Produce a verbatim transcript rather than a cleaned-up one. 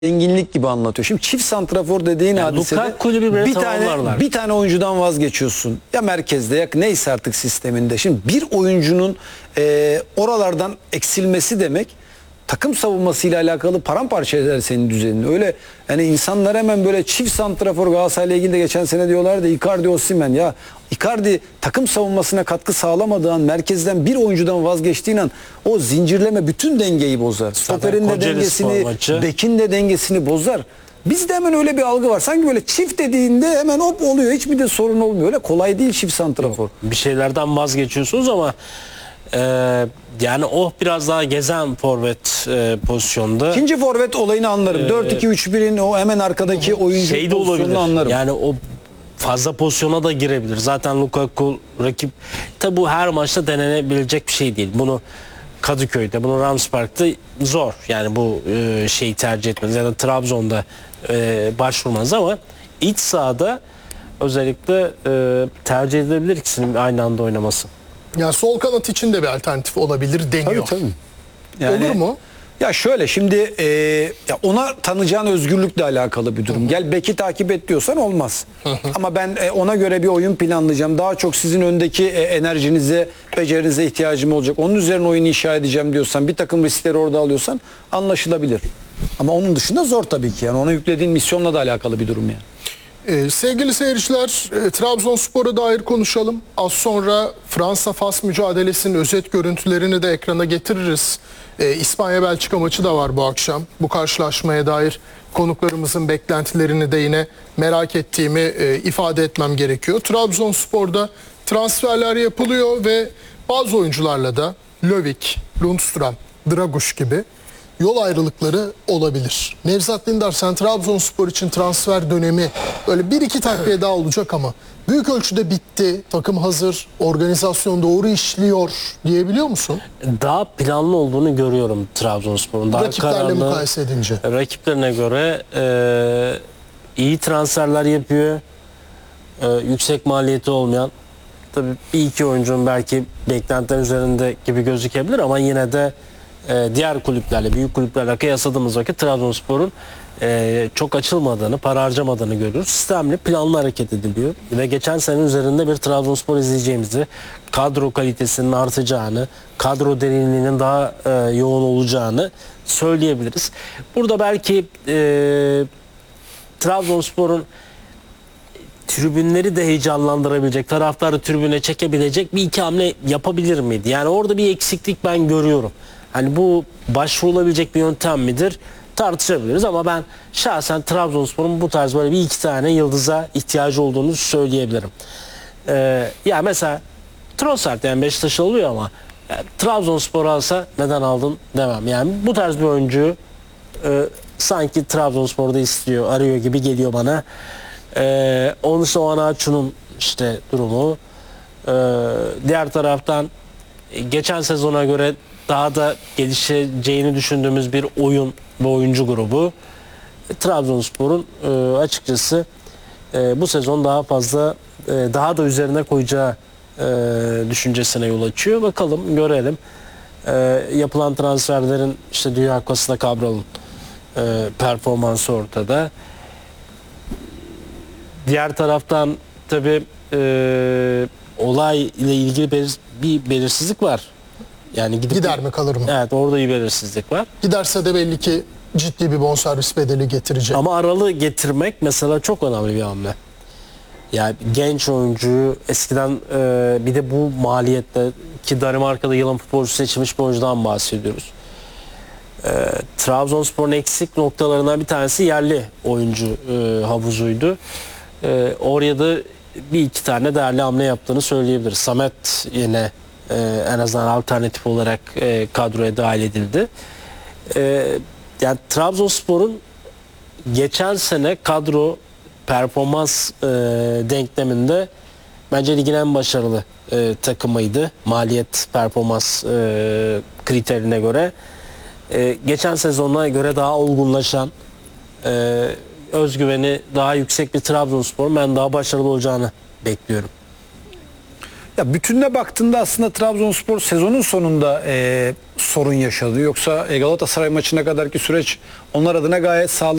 zenginlik gibi anlatıyor. Şimdi çift santrafor dediğin yani hadisede bir, bir tane bir tane oyuncudan vazgeçiyorsun. Ya merkezde ya neyse artık sisteminde. Şimdi bir oyuncunun e, oralardan eksilmesi demek takım savunmasıyla alakalı paramparça eder senin düzenini. Öyle yani insanlar hemen böyle çift santrafor Galatasaray'la ilgili de geçen sene diyorlardı Icardi Osimhen ya Icardi takım savunmasına katkı sağlamadığı an merkezden bir oyuncudan vazgeçtiğin an o zincirleme bütün dengeyi bozar. Stoperin de dengesini, bekin de dengesini bozar. Bizde hemen öyle bir algı var. Sanki böyle çift dediğinde hemen hop oluyor. Hiçbir de sorun olmuyor. Öyle kolay değil çift santrafor. Bir şeylerden vazgeçiyorsunuz ama e, yani o biraz daha gezen forvet e, pozisyonda. İkinci forvet olayını anlarım. Ee, dört iki üç bir'in o hemen arkadaki oyuncu şey de pozisyonunu anlarım. Yani o fazla pozisyona da girebilir. Zaten Lukaku rakip tabi bu her maçta denenebilecek bir şey değil. Bunu Kadıköy'de, bunu Rams Park'ta zor. Yani bu e, şeyi tercih etmeniz ya da Trabzon'da e, başvurmanız ama iç sahada özellikle e, tercih edilebilir ikisinin aynı anda oynaması. Yani sol kanat için de bir alternatif olabilir deniyor. Tabii tabii. Yani, olur mu? Ya şöyle şimdi e, ya ona tanıyacağın özgürlükle alakalı bir durum. Hı hı. Gel beki takip et diyorsan olmaz. Hı hı. Ama ben e, ona göre bir oyun planlayacağım. Daha çok sizin öndeki e, enerjinize, becerinize ihtiyacım olacak. Onun üzerine oyunu inşa edeceğim diyorsan, bir takım riskleri orada alıyorsan anlaşılabilir. Ama onun dışında zor tabii ki. Yani ona yüklediğin misyonla da alakalı bir durum yani. Ee, sevgili seyirciler, e, Trabzonspor'a dair konuşalım. Az sonra Fransa-Fas mücadelesinin özet görüntülerini de ekrana getiririz. Ee, İspanya-Belçika maçı da var bu akşam. Bu karşılaşmaya dair konuklarımızın beklentilerini de yine merak ettiğimi e, ifade etmem gerekiyor. Trabzonspor'da transferler yapılıyor ve bazı oyuncularla da Löwik, Lundstram, Draguş gibi yol ayrılıkları olabilir. Nevzat Dindar, sen Trabzonspor için transfer dönemi böyle bir iki takviye daha olacak ama büyük ölçüde bitti, takım hazır, organizasyon doğru işliyor diyebiliyor musun? Daha planlı olduğunu görüyorum Trabzonspor'un. Daha rakiplerle kararlı, mukayese edince. Rakiplerine göre e, iyi transferler yapıyor. E, yüksek maliyeti olmayan. Tabii bir iki oyuncunun belki beklentilerin üzerinde gibi gözükebilir ama yine de diğer kulüplerle, büyük kulüplerle kıyasladığımız vakit Trabzonspor'un e, çok açılmadığını, para harcamadığını görüyoruz. Sistemli, planlı hareket ediliyor. Ve geçen sene üzerinde bir Trabzonspor izleyeceğimizi, kadro kalitesinin artacağını, kadro derinliğinin daha e, yoğun olacağını söyleyebiliriz. Burada belki e, Trabzonspor'un tribünleri de heyecanlandırabilecek, taraftarı tribüne çekebilecek bir iki hamle yapabilir miydi? Yani orada bir eksiklik ben görüyorum. Hani bu başvurulabilecek bir yöntem midir? Tartışabiliriz ama ben şahsen Trabzonspor'un bu tarz böyle bir iki tane yıldıza ihtiyacı olduğunu söyleyebilirim. Ee, ya mesela Trossard yani Beşiktaş'a oluyor ama yani, Trabzonspor alsa neden aldın demem. Yani bu tarz bir oyuncuyu e, sanki Trabzonspor'da istiyor, arıyor gibi geliyor bana. Ee, onun dışında Onaçu'nun işte durumu. Ee, diğer taraftan geçen sezona göre daha da gelişeceğini düşündüğümüz bir oyun ve oyuncu grubu. E, Trabzonspor'un e, açıkçası e, bu sezon daha fazla e, daha da üzerine koyacağı e, düşüncesine yol açıyor. Bakalım görelim. E, yapılan transferlerin işte Dünya Kupası'nda Cabral'ın e, performansı ortada. Diğer taraftan tabii e, olay ile ilgili bir, bir belirsizlik var. Yani gidip, gider mi kalır mı? Evet, orada bir belirsizlik var. Giderse de belli ki ciddi bir bonservis bedeli getirecek. Ama Aralı getirmek mesela çok önemli bir hamle. Yani genç oyuncuyu eskiden e, bir de bu maliyette ki Danimarka'da yılın futbolcusu seçilmiş bir oyuncudan bahsediyoruz. E, Trabzonspor'un eksik noktalarından bir tanesi yerli oyuncu e, havuzuydu. E, oraya da bir iki tane değerli hamle yaptığını söyleyebiliriz. Samet yine e, en azından alternatif olarak e, kadroya dahil edildi. E, yani Trabzonspor'un geçen sene kadro performans e, denkleminde bence ligin en başarılı e, takımıydı. Maliyet performans e, kriterine göre. E, geçen sezonuna göre daha olgunlaşan, e, özgüveni daha yüksek bir Trabzonspor'un ben daha başarılı olacağını bekliyorum. Ya bütününe baktığında aslında Trabzonspor sezonun sonunda e, sorun yaşadı. Yoksa e, Galatasaray maçına kadarki süreç onlar adına gayet sağlıklı.